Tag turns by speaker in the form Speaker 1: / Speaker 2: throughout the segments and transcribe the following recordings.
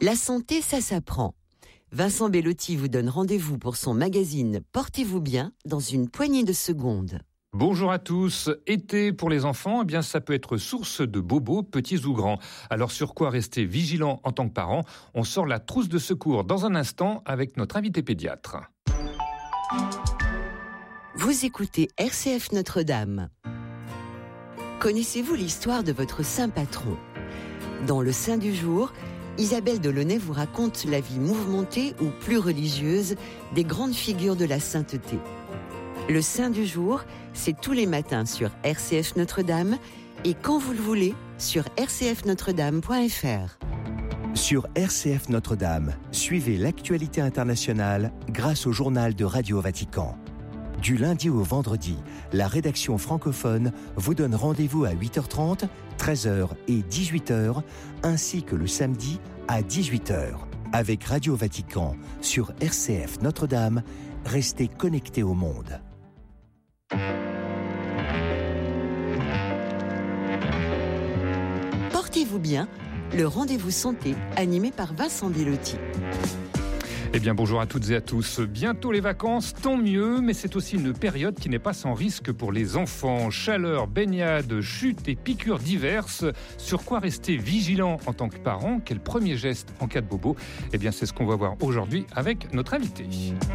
Speaker 1: La santé, ça s'apprend. Vincent Bellotti vous donne rendez-vous pour son magazine Portez-vous bien dans une poignée de secondes.
Speaker 2: Bonjour à tous. Été pour les enfants, eh bien ça peut être source de bobos, petits ou grands. Alors sur quoi rester vigilant en tant que parent? On sort la trousse de secours dans un instant avec notre invité pédiatre.
Speaker 1: Vous écoutez RCF Notre-Dame. Connaissez-vous l'histoire de votre saint patron? Dans le Saint du jour, Isabelle Delaunay vous raconte la vie mouvementée ou plus religieuse des grandes figures de la sainteté. Le Saint du jour, c'est tous les matins sur RCF Notre-Dame et quand vous le voulez sur rcfnotredame.fr.
Speaker 3: Sur RCF Notre-Dame, suivez l'actualité internationale grâce au journal de Radio Vatican. Du lundi au vendredi, la rédaction francophone vous donne rendez-vous à 8h30, 13h et 18h, ainsi que le samedi à 18h. Avec Radio Vatican sur RCF Notre-Dame, restez connectés au monde.
Speaker 1: Portez-vous bien, le rendez-vous santé animé par Vincent Bellotti.
Speaker 2: Eh bien bonjour à toutes et à tous. Bientôt les vacances, tant mieux, mais c'est aussi une période qui n'est pas sans risque pour les enfants. Chaleur, baignade, chutes et piqûres diverses. Sur quoi rester vigilant en tant que parent? Quel premier geste en cas de bobo? Eh bien c'est ce qu'on va voir aujourd'hui avec notre invité.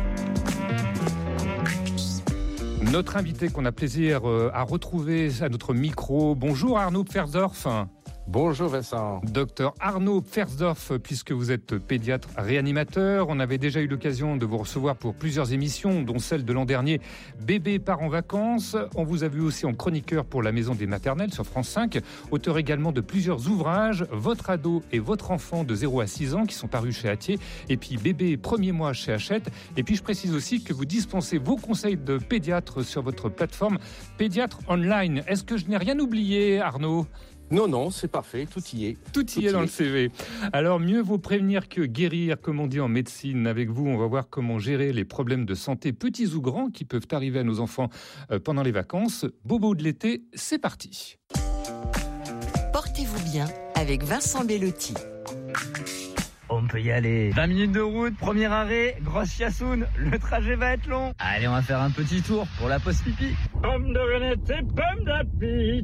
Speaker 2: Notre invité qu'on a plaisir à retrouver à notre micro. Bonjour Arnaud Pfersdorf.
Speaker 4: Bonjour Vincent.
Speaker 2: Docteur Arnaud Pfersdorf, puisque vous êtes pédiatre réanimateur, on avait déjà eu l'occasion de vous recevoir pour plusieurs émissions, dont celle de l'an dernier, Bébé part en vacances. On vous a vu aussi en chroniqueur pour la Maison des Maternelles sur France 5, auteur également de plusieurs ouvrages, Votre ado et votre enfant de 0 à 6 ans, qui sont parus chez Hatier, et puis Bébé premier mois chez Hachette. Et puis je précise aussi que vous dispensez vos conseils de pédiatre sur votre plateforme Pédiatre Online. Est-ce que je n'ai rien oublié, Arnaud ?
Speaker 4: Non, c'est parfait, tout y est.
Speaker 2: Tout y est dans le CV. Alors, mieux vaut prévenir que guérir, comme on dit en médecine. Avec vous, on va voir comment gérer les problèmes de santé, petits ou grands, qui peuvent arriver à nos enfants pendant les vacances. Bobo de l'été, c'est parti.
Speaker 1: Portez-vous bien avec Vincent Bellotti.
Speaker 5: On peut y aller. 20 minutes de route, premier arrêt, grosse chassoune, le trajet va être long. Allez, on va faire un petit tour pour la pause pipi.
Speaker 6: Pomme de renette et pomme d'api,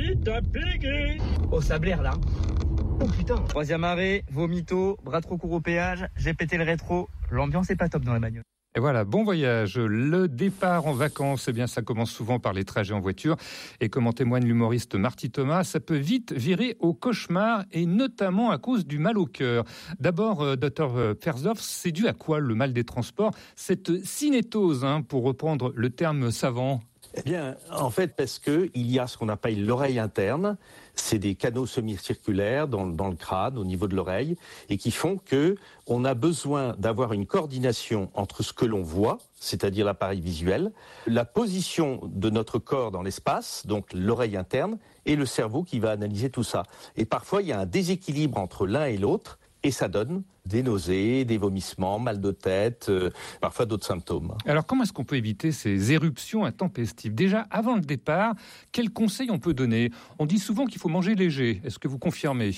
Speaker 6: tapi, gris.
Speaker 5: Au Sablaire, là. Oh putain. Troisième arrêt, vomito, bras trop court au péage, j'ai pété le rétro. L'ambiance est pas top dans la bagnole.
Speaker 2: Et voilà, bon voyage. Le départ en vacances, eh bien, ça commence souvent par les trajets en voiture. Et comme en témoigne l'humoriste Marty Thomas, ça peut vite virer au cauchemar et notamment à cause du mal au cœur. D'abord, Dr Pfersdorf, c'est dû à quoi le mal des transports? Cette cinétose, pour reprendre le terme savant.
Speaker 4: Eh bien, en fait, parce que il y a ce qu'on appelle l'oreille interne. C'est des canaux semi-circulaires dans le crâne, au niveau de l'oreille, et qui font que on a besoin d'avoir une coordination entre ce que l'on voit, c'est-à-dire l'appareil visuel, la position de notre corps dans l'espace, donc l'oreille interne, et le cerveau qui va analyser tout ça. Et parfois, il y a un déséquilibre entre l'un et l'autre, et ça donne des nausées, des vomissements, mal de tête, parfois d'autres symptômes.
Speaker 2: Alors comment est-ce qu'on peut éviter ces éruptions intempestives? Déjà, avant le départ, quels conseils on peut donner? On dit souvent qu'il faut manger léger. Est-ce que vous confirmez?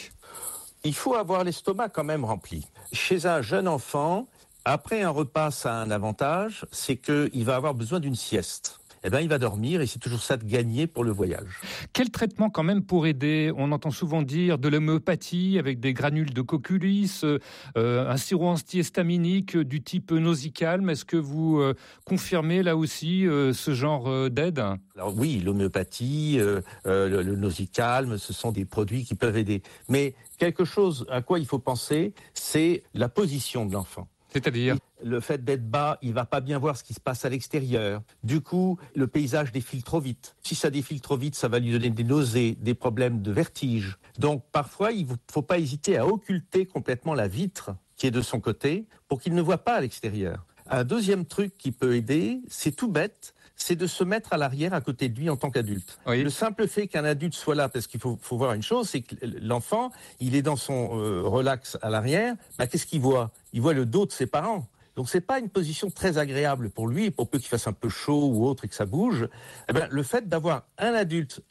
Speaker 4: Il faut avoir l'estomac quand même rempli. Chez un jeune enfant, après un repas, ça a un avantage, c'est qu'il va avoir besoin d'une sieste. Eh bien, il va dormir et c'est toujours ça de gagner pour le voyage.
Speaker 2: Quel traitement quand même pour aider? On entend souvent dire de l'homéopathie avec des granules de coculis, un sirop antihistaminique du type Nausicalm. Est-ce que vous confirmez là aussi ce genre d'aide?
Speaker 4: Alors oui, l'homéopathie, le Nausicalm, ce sont des produits qui peuvent aider. Mais quelque chose à quoi il faut penser, c'est la position de l'enfant.
Speaker 2: C'est-à-dire?
Speaker 4: Le fait d'être bas, il va pas bien voir ce qui se passe à l'extérieur. Du coup, le paysage défile trop vite. Si ça défile trop vite, ça va lui donner des nausées, des problèmes de vertige. Donc, parfois, il faut pas hésiter à occulter complètement la vitre qui est de son côté pour qu'il ne voit pas à l'extérieur. Un deuxième truc qui peut aider, c'est tout bête, c'est de se mettre à l'arrière à côté de lui en tant qu'adulte. Oui. Le simple fait qu'un adulte soit là, parce qu'il faut voir une chose, c'est que l'enfant, il est dans son relax à l'arrière, qu'est-ce qu'il voit? Il voit le dos de ses parents. Donc c'est pas une position très agréable pour lui, pour peu qu'il fasse un peu chaud ou autre et que ça bouge. Eh bien, le fait d'avoir un adulte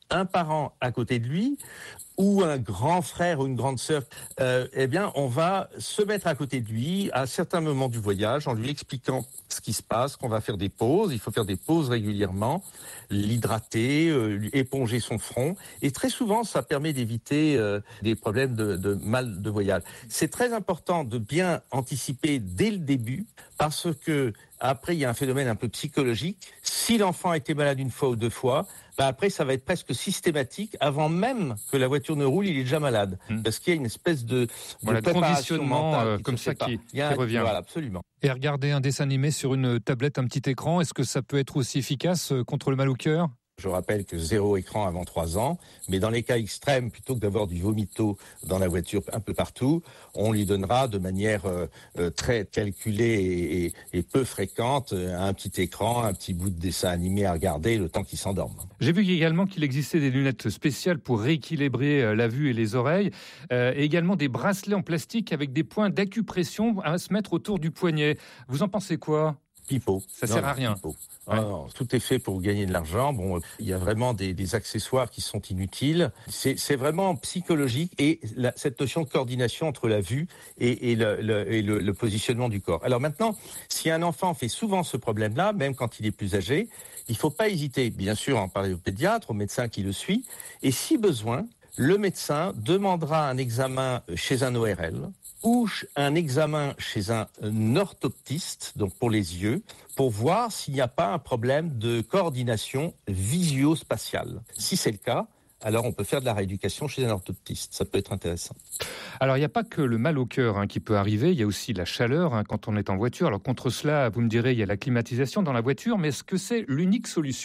Speaker 4: un parent à côté de lui, ou un grand frère ou une grande sœur, on va se mettre à côté de lui à certains moments du voyage en lui expliquant ce qui se passe, qu'on va faire des pauses, il faut faire des pauses régulièrement, l'hydrater, lui éponger son front, et très souvent ça permet d'éviter des problèmes de mal de voyage. C'est très important de bien anticiper dès le début, parce que après il y a un phénomène un peu psychologique. Si l'enfant a été malade une fois ou deux fois, après ça va être presque systématique. Avant même que la voiture ne roule, il est déjà malade, parce qu'il y a une espèce de
Speaker 2: conditionnement comme ça qui revient.
Speaker 4: Voilà, absolument.
Speaker 2: Et regarder un dessin animé sur une tablette, un petit écran, est-ce que ça peut être aussi efficace contre le mal au cœur ?
Speaker 4: Je rappelle que 0 écran avant 3 ans, mais dans les cas extrêmes, plutôt que d'avoir du vomito dans la voiture un peu partout, on lui donnera de manière très calculée et peu fréquente un petit écran, un petit bout de dessin animé à regarder le temps qu'il s'endorme.
Speaker 2: J'ai vu également qu'il existait des lunettes spéciales pour rééquilibrer la vue et les oreilles, et également des bracelets en plastique avec des points d'acupression à se mettre autour du poignet. Vous en pensez quoi ?
Speaker 4: Pipeau.
Speaker 2: Ça sert à rien.
Speaker 4: Ouais. Non, tout est fait pour gagner de l'argent. Bon, il y a vraiment des accessoires qui sont inutiles. C'est vraiment psychologique, et cette notion de coordination entre la vue et le positionnement du corps. Alors maintenant, si un enfant fait souvent ce problème-là, même quand il est plus âgé, il ne faut pas hésiter, bien sûr, à en parler au pédiatre, au médecin qui le suit, et si besoin, le médecin demandera un examen chez un ORL ou un examen chez un orthoptiste, donc pour les yeux, pour voir s'il n'y a pas un problème de coordination visio-spatiale. Si c'est le cas, alors on peut faire de la rééducation chez un orthoptiste. Ça peut être intéressant.
Speaker 2: Alors, il n'y a pas que le mal au cœur qui peut arriver, il y a aussi la chaleur quand on est en voiture. Alors, contre cela, vous me direz, il y a la climatisation dans la voiture, mais est-ce que c'est l'unique solution ?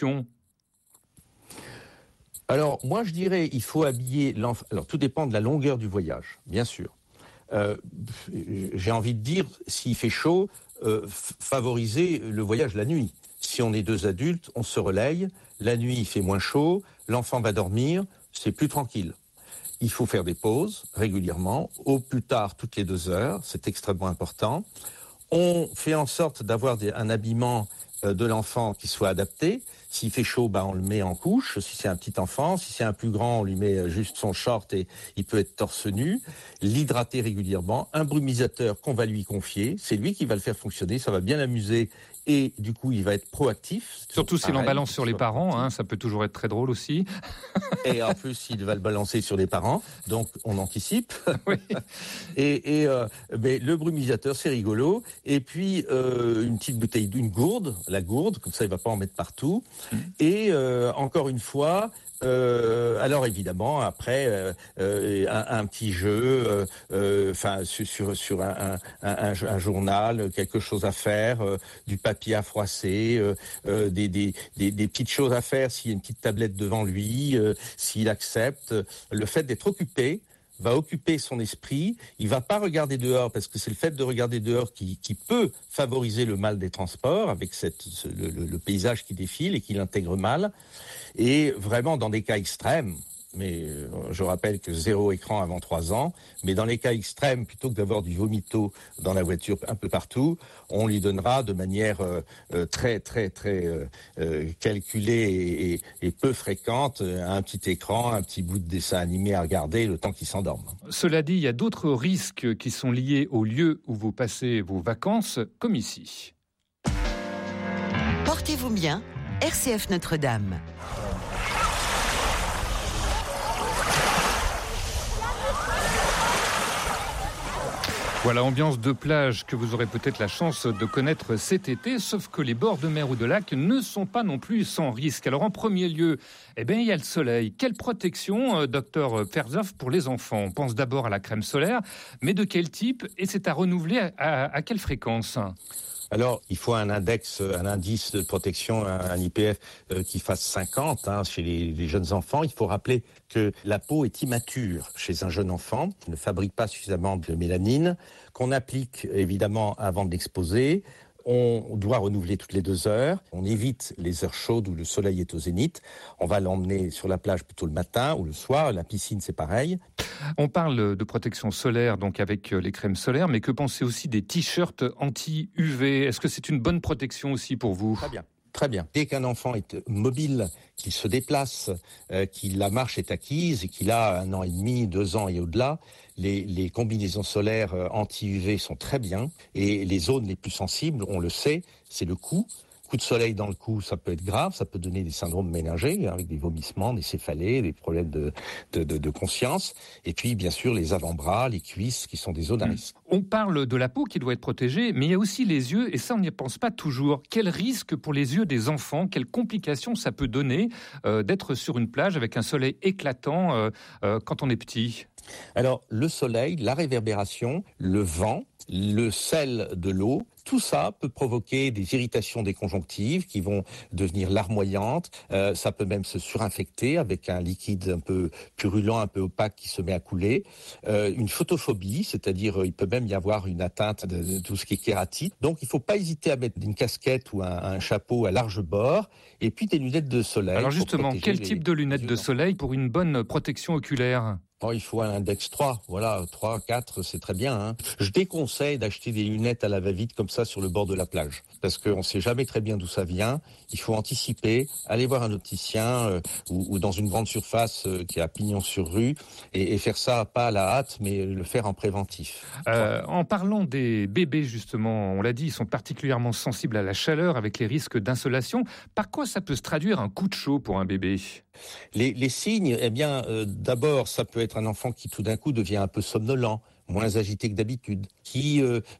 Speaker 4: Alors, moi, je dirais, il faut habiller l'enfant. Alors, tout dépend de la longueur du voyage, bien sûr. J'ai envie de dire, s'il fait chaud, favoriser le voyage la nuit. Si on est deux adultes, on se relaye. La nuit, il fait moins chaud. L'enfant va dormir. C'est plus tranquille. Il faut faire des pauses régulièrement, au plus tard toutes les 2 heures. C'est extrêmement important. On fait en sorte d'avoir un habillement de l'enfant qui soit adapté. S'il fait chaud, on le met en couche. Si c'est un petit enfant, si c'est un plus grand, on lui met juste son short et il peut être torse nu. L'hydrater régulièrement. Un brumisateur qu'on va lui confier. C'est lui qui va le faire fonctionner. Ça va bien l'amuser et du coup, il va être proactif.
Speaker 2: Surtout s'il en balance sur les parents, ça peut toujours être très drôle aussi.
Speaker 4: Et en plus, il va le balancer sur les parents, donc on anticipe.
Speaker 2: Oui.
Speaker 4: Et le brumisateur, c'est rigolo. Et puis, une petite bouteille, une gourde, la gourde, comme ça, il ne va pas en mettre partout. Et encore une fois, alors évidemment, après, un petit jeu, sur un journal, quelque chose à faire, du papier à froisser, des petites choses à faire s'il y a une petite tablette devant lui, s'il accepte. Le fait d'être occupé va occuper son esprit, il va pas regarder dehors, parce que c'est le fait de regarder dehors qui peut favoriser le mal des transports, avec le paysage qui défile et qui l'intègre mal. Et vraiment, dans des cas extrêmes, mais je rappelle que 0 écran avant 3 ans, mais dans les cas extrêmes, plutôt que d'avoir du vomito dans la voiture un peu partout, on lui donnera de manière très calculée et peu fréquente un petit écran, un petit bout de dessin animé à regarder le temps qu'il s'endorme.
Speaker 2: Cela dit, il y a d'autres risques qui sont liés au lieu où vous passez vos vacances, comme ici.
Speaker 1: Portez-vous bien, RCF Notre-Dame.
Speaker 2: Voilà, ambiance de plage que vous aurez peut-être la chance de connaître cet été, sauf que les bords de mer ou de lac ne sont pas non plus sans risque. Alors en premier lieu, il y a le soleil. Quelle protection, docteur Ferzov, pour les enfants ? On pense d'abord à la crème solaire, mais de quel type ? Et c'est à renouveler à quelle fréquence ?
Speaker 4: Alors, il faut un indice de protection, un IPF qui fasse 50 chez les jeunes enfants. Il faut rappeler que la peau est immature chez un jeune enfant, qui ne fabrique pas suffisamment de mélanine, qu'on applique évidemment avant de l'exposer. On doit renouveler toutes les 2 heures. On évite les heures chaudes où le soleil est au zénith. On va l'emmener sur la plage plutôt le matin ou le soir. La piscine, c'est pareil.
Speaker 2: On parle de protection solaire, donc avec les crèmes solaires, mais que pensez aussi des t-shirts anti-UV ? Est-ce que c'est une bonne protection aussi pour vous ?
Speaker 4: Très bien. Très bien. Dès qu'un enfant est mobile, qu'il se déplace, la marche est acquise et qu'il a 1 an et demi, 2 ans et au-delà, les combinaisons solaires anti-UV sont très bien. Et les zones les plus sensibles, on le sait, c'est le cou. Coup de soleil dans le cou, ça peut être grave, ça peut donner des syndromes méningés, avec des vomissements, des céphalées, des problèmes de conscience. Et puis, bien sûr, les avant-bras, les cuisses, qui sont des zones à risque.
Speaker 2: On parle de la peau qui doit être protégée, mais il y a aussi les yeux, et ça, on n'y pense pas toujours. Quel risque pour les yeux des enfants, quelles complications ça peut donner d'être sur une plage avec un soleil éclatant quand on est petit ?
Speaker 4: Alors, le soleil, la réverbération, le vent, le sel de l'eau, tout ça peut provoquer des irritations des conjonctives qui vont devenir larmoyantes. Ça peut même se surinfecter avec un liquide un peu purulent, un peu opaque qui se met à couler. Une photophobie, c'est-à-dire il peut même y avoir une atteinte de tout ce qui est kératite. Donc il ne faut pas hésiter à mettre une casquette ou un chapeau à large bord et puis des lunettes de soleil.
Speaker 2: Alors justement, quel type de lunettes de soleil pour une bonne protection oculaire ?
Speaker 4: Il faut un index 3, voilà, 3, 4, c'est très bien. Hein. Je déconseille d'acheter des lunettes à la va-vite comme ça sur le bord de la plage, parce qu'on ne sait jamais très bien d'où ça vient. Il faut anticiper, aller voir un opticien ou dans une grande surface qui a pignon sur rue et faire ça pas à la hâte, mais le faire en préventif.
Speaker 2: En parlant des bébés, justement, on l'a dit, ils sont particulièrement sensibles à la chaleur avec les risques d'insolation. Par quoi ça peut se traduire un coup de chaud pour un bébé ?
Speaker 4: Les signes, eh bien, d'abord, ça peut être un enfant qui tout d'un coup devient un peu somnolent, moins agité que d'habitude, qui